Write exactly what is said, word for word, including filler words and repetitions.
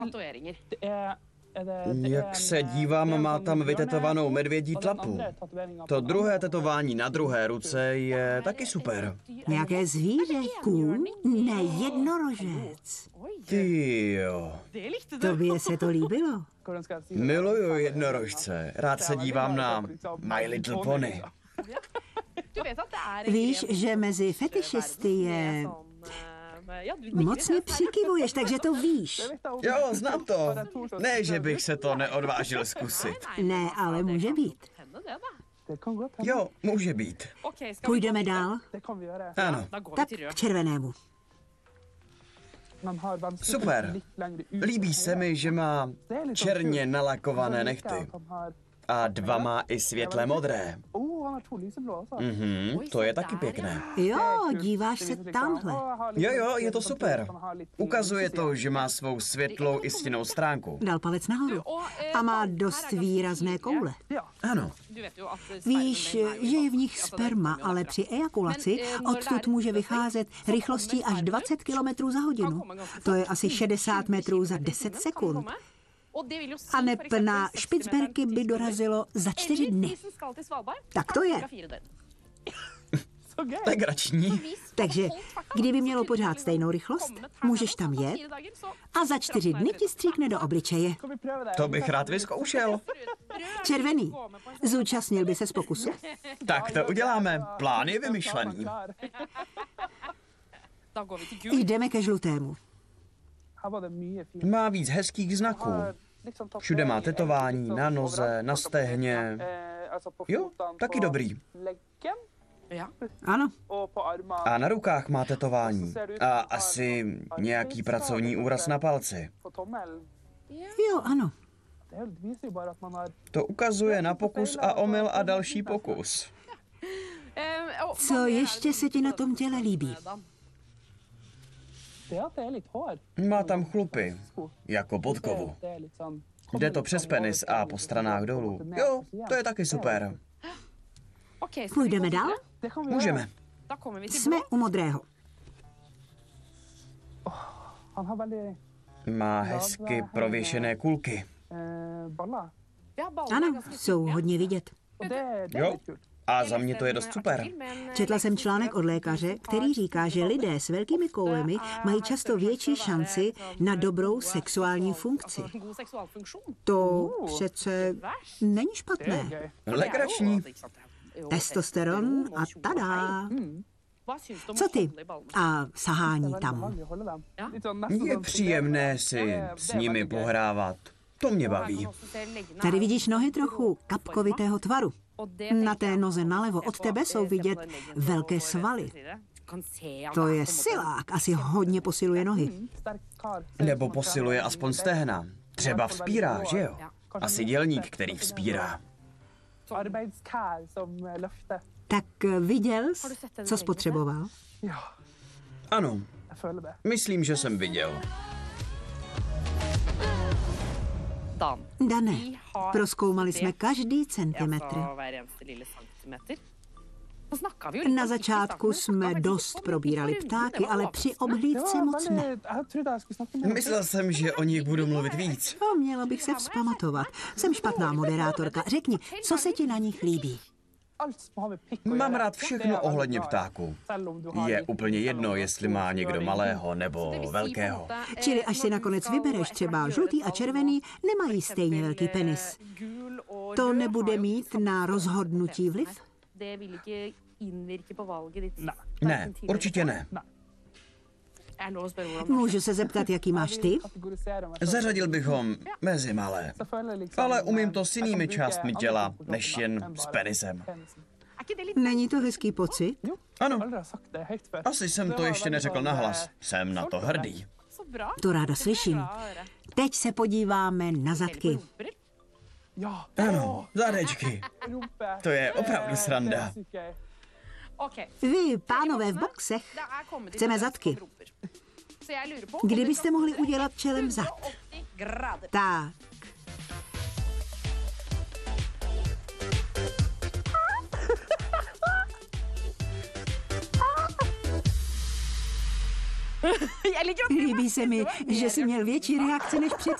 Jak se dívám, má tam vytetovanou medvědí tlapu. To druhé tetování na druhé ruce je taky super. Nějaké zvíře, kůň? Ne, jednorožec. Ty jo. Tobě se to líbilo? Miluju jednorožce. Rád se dívám na My Little Pony. Víš, že mezi fetišisty je... Moc mi přikivuješ, takže to víš. Jo, znám to. Ne, že bych se to neodvážil zkusit. Ne, ale může být. Jo, může být. Půjdeme dál? Ano. Tak k červenému. Super. Líbí se mi, že má černě nalakované nehty. A dva má i světle modré. Mhm, to je taky pěkné. Jo, díváš se tamhle. Jo, jo, je to super. Ukazuje to, že má svou světlou i stinnou stránku. Dal palec nahoru. A má dost výrazné koule. Ano. Víš, že je v nich sperma, ale při ejakulaci odtud může vycházet rychlostí až dvacet kilometrů za hodinu. To je asi šedesát metrů za deset sekund. A neb na Špicberky by dorazilo za čtyři dny. Tak to je. Legrační. Takže kdyby mělo pořád stejnou rychlost, můžeš tam jet a za čtyři dny ti stříkne do obličeje. To bych rád vyzkoušel. Červený, zúčastnil by se z pokusu? Tak to uděláme. Plán je vymyšlený. Jdeme ke žlutému. Má víc hezkých znaků. Všude má tetování, na noze, na stehně. Jo, taky dobrý. Ano. A na rukách má tetování. A asi nějaký pracovní úraz na palci. Jo, ano. To ukazuje na pokus a omyl a další pokus. Co ještě se ti na tom těle líbí? Má tam chlupy, jako podkovu. Jde to přes penis a po stranách dolů. Jo, to je taky super. Půjdeme dál? Můžeme. Jsme u modrého. Má hezky prověšené kulky. Ano, jsou hodně vidět. Jo, a za mě to je dost super. Četla jsem článek od lékaře, který říká, že lidé s velkými koulemi mají často větší šanci na dobrou sexuální funkci. To přece není špatné. Legrační. Testosteron a tada. Co ty? A sahání tam. Je příjemné si s nimi pohrávat. To mě baví. Tady vidíš nohy trochu kapkovitého tvaru. Na té noze nalevo od tebe jsou vidět velké svaly. To je silák, asi hodně posiluje nohy. Nebo posiluje aspoň stehna. Třeba vzpírá, že jo? Asi dělník, který vzpírá. Tak viděl jsi, co spotřeboval? Ano, myslím, že jsem viděl. Dané, prozkoumali jsme každý centimetr. Na začátku jsme dost probírali ptáky, ale při obhlídce moc ne. Myslel jsem, že o nich budu mluvit víc. No, měla bych se vzpamatovat. Jsem špatná moderátorka. Řekni, co se ti na nich líbí? Mám rád všechno ohledně ptáků. Je úplně jedno, jestli má někdo malého nebo velkého. Čili až si nakonec vybereš, třeba žlutý a červený nemají stejně velký penis. To nebude mít na rozhodnutí vliv? Ne, určitě ne. Můžu se zeptat, jaký máš ty? Zařadil bych ho mezi malé. Ale umím to s jinými částmi těla, než jen s penisem. Není to hezký pocit? Ano. Asi jsem to ještě neřekl nahlas. Jsem na to hrdý. To ráda slyším. Teď se podíváme na zadky. Ano, zadečky. To je opravdu sranda. Vy, pánové v boxech, chceme zadky. Kdybyste mohli udělat čelem zad. Tak. Líbí se mi, že jsi měl větší reakce než předtím.